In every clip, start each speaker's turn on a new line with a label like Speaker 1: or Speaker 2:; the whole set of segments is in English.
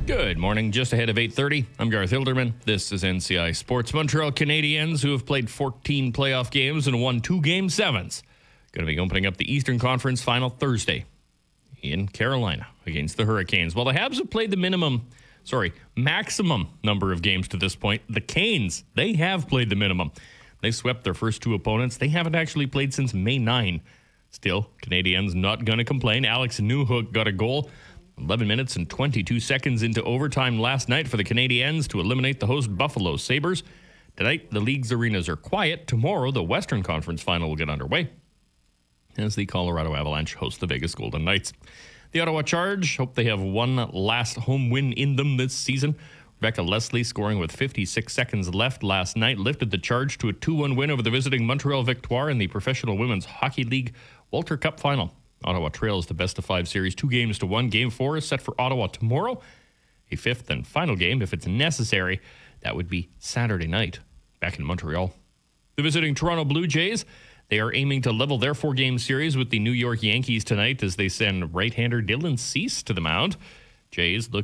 Speaker 1: Good morning. Just ahead of 8:30, I'm Garth Hilderman. This is NCI Sports. Montreal Canadiens, who have played 14 playoff games and won 2 Game 7s, going to be opening up the Eastern Conference Final Thursday in Carolina against the Hurricanes. While the Habs have played the maximum number of games to this point, the Canes, they have played the minimum. They swept their first 2 opponents. They haven't actually played since May 9. Still, Canadiens not going to complain. Alex Newhook got a goal 11 minutes and 22 seconds into overtime last night for the Canadiens to eliminate the host Buffalo Sabres. Tonight, the league's arenas are quiet. Tomorrow, the Western Conference Final will get underway as the Colorado Avalanche host the Vegas Golden Knights. The Ottawa Charge hope they have one last home win in them this season. Rebecca Leslie, scoring with 56 seconds left last night, lifted the Charge to a 2-1 win over the visiting Montreal Victoire in the Professional Women's Hockey League Walter Cup Final. Ottawa trails the best-of-5 series 2-1. Game 4 is set for Ottawa tomorrow. A 5th and final game, if it's necessary, that would be Saturday night back in Montreal. The visiting Toronto Blue Jays, they are aiming to level their 4-game series with the New York Yankees tonight as they send right-hander Dylan Cease to the mound. Jays they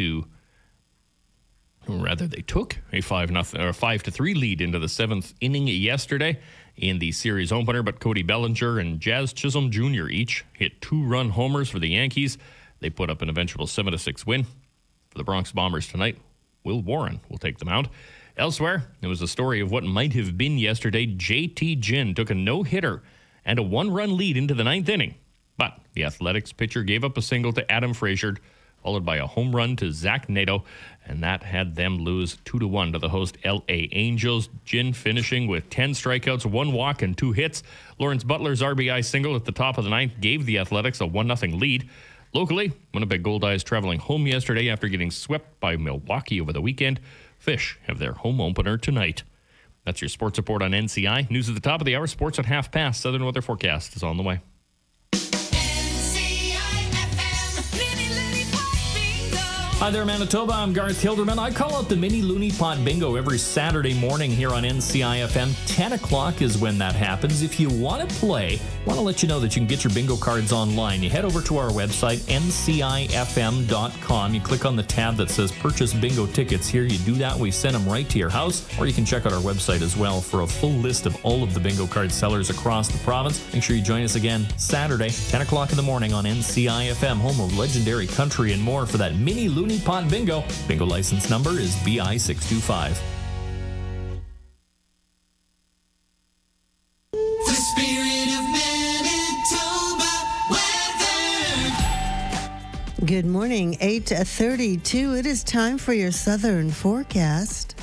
Speaker 1: took a 5-3 lead into the 7th inning yesterday in the series opener, but Cody Bellinger and Jazz Chisholm Jr. each hit 2-run homers for the Yankees. They put up an eventual 7-6 win. For the Bronx Bombers tonight, Will Warren will take the mound. Elsewhere, there was a story of what might have been yesterday. JT Ginn took a no-hitter and a 1-run lead into the 9th inning, but the Athletics pitcher gave up a single to Adam Frazier, followed by a home run to Zach Nato, and that had them lose 2-1 to the host L.A. Angels. Ginn finishing with 10 strikeouts, 1 walk, and 2 hits. Lawrence Butler's RBI single at the top of the 9th gave the Athletics a 1-0 lead. Locally, Winnipeg Goldeyes traveling home yesterday after getting swept by Milwaukee over the weekend. Fish have their home opener tonight. That's your sports report on NCI. News at the top of the hour. Sports at 5:30. Southern weather forecast is on the way.
Speaker 2: Hi there, Manitoba. I'm Garth Hilderman. I call out the Mini Looney Pot Bingo every Saturday morning here on NCI FM. 10 o'clock is when that happens. If you want to play, I want to let you know that you can get your bingo cards online. You head over to our website, ncifm.com. You click on the tab that says Purchase Bingo Tickets here. You do that, we send them right to your house. Or you can check out our website as well for a full list of all of the bingo card sellers across the province. Make sure you join us again Saturday, 10 o'clock in the morning on NCI FM, home of legendary country and more for that Mini Looney Pot Bingo. Bingo license number is BI625.
Speaker 3: The spirit of Manitoba weather.
Speaker 4: Good morning, 8:32. It is time for your southern forecast.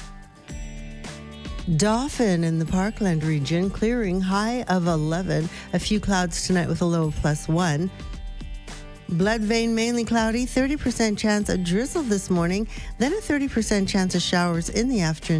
Speaker 4: Dauphin in the Parkland region, clearing, high of 11. A few clouds tonight with a low of +1. Bloodvein, mainly cloudy, 30% chance of drizzle this morning, then a 30% chance of showers in the afternoon.